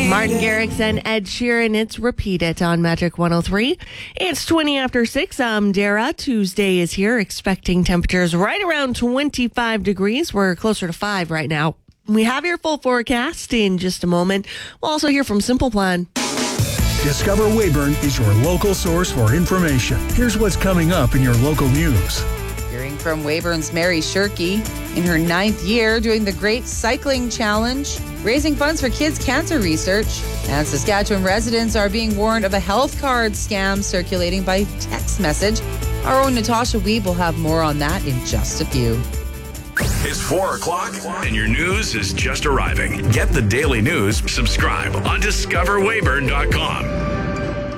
Martin Garrix and Ed Sheeran, it's Repeat It on Magic 103. It's 20 after 6. I'm Dara. Tuesday is here, expecting temperatures right around 25 degrees. We're closer to 5 right now. We have your full forecast in just a moment. We'll also hear from Simple Plan. Discover Weyburn is your local source for information. Here's what's coming up in your local news. Hearing from Weyburn's Mary Shirky in her 9th year doing the Great Cycling Challenge, raising funds for kids' cancer research. And Saskatchewan residents are being warned of a health card scam circulating by text message. Our own Natasha Weeb will have more on that in just a few. It's 4 o'clock and your news is just arriving. Get the daily news, subscribe on discoverweyburn.com.